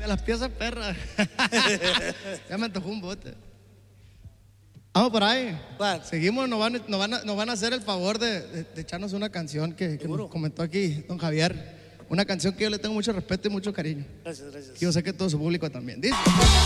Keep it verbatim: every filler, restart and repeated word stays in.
de las piezas perras. Ya me antojó un bote. Vamos por ahí. ¿Cuál? Seguimos, nos van, nos van, a, nos van a hacer el favor de, de, de echarnos una canción que, que nos comentó aquí don Javier. Una canción que yo le tengo mucho respeto y mucho cariño. Gracias, gracias. Y yo sé que todo su público también. Dice.